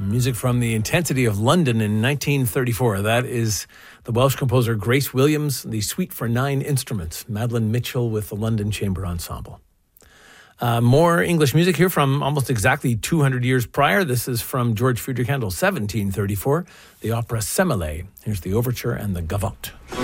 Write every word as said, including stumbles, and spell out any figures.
Music from The Intensity of London in nineteen thirty-four. That is the Welsh composer Grace Williams, the suite for nine instruments, Madeline Mitchell with the London Chamber Ensemble. Uh, more English music here from almost exactly two hundred years prior. This is from George Friedrich Handel, seventeen thirty-four, the opera Semele. Here's the overture and the gavotte.